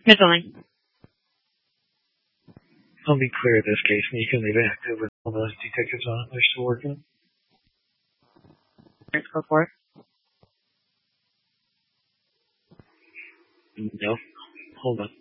Here's something. I'll be clear in this case, and you can leave it active with all those detectives on it. They're still working. Let's go for it. No. Hold on.